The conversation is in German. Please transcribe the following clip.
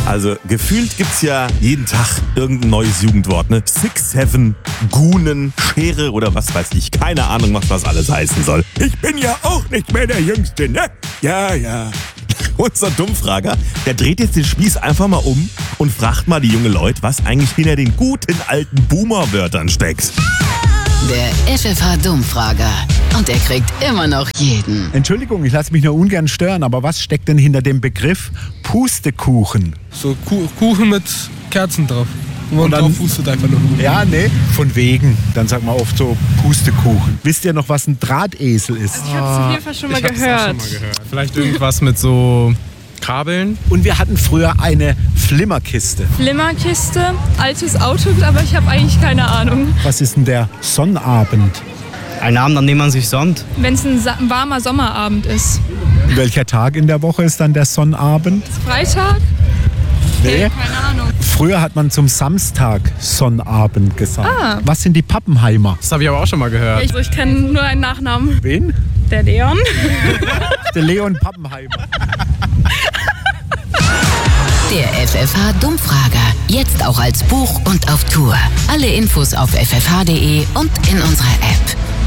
Also gefühlt gibt's ja jeden Tag irgendein neues Jugendwort, ne? 6, 7, Gunen, Schere oder was weiß ich. Keine Ahnung, was das alles heißen soll. Ich bin ja auch nicht mehr der Jüngste, ne? Ja. Unser Dummfrager, der dreht jetzt den Spieß einfach mal um und fragt mal die jungen Leute, was eigentlich hinter den guten alten Boomer-Wörtern steckt. Der FFH-Dummfrager. Und er kriegt immer noch jeden. Entschuldigung, ich lasse mich nur ungern stören, aber was steckt denn hinter dem Begriff Pustekuchen? So Kuchen mit Kerzen drauf. Und dann drauf pustet einfach nur. Ja, nee, von wegen. Dann sagt man oft so Pustekuchen. Wisst ihr noch, was ein Drahtesel ist? Ich habe es auf jeden Fall schon mal gehört. Vielleicht irgendwas mit so Kabeln. Und wir hatten früher eine Flimmerkiste. Flimmerkiste, altes Auto, aber ich habe eigentlich keine Ahnung. Was ist denn der Sonnabend? Ein Abend, an dem man sich sonnt. Wenn es ein warmer Sommerabend ist. Welcher Tag in der Woche ist dann der Sonnabend? Freitag? Nee. Keine Ahnung. Früher hat man zum Samstag Sonnabend gesagt. Ah. Was sind die Pappenheimer? Das habe ich aber auch schon mal gehört. Ich kenne nur einen Nachnamen. Wen? Der Leon. Der Leon Pappenheimer. Der FFH-Dummfrager. Jetzt auch als Buch und auf Tour. Alle Infos auf ffh.de und in unserer App.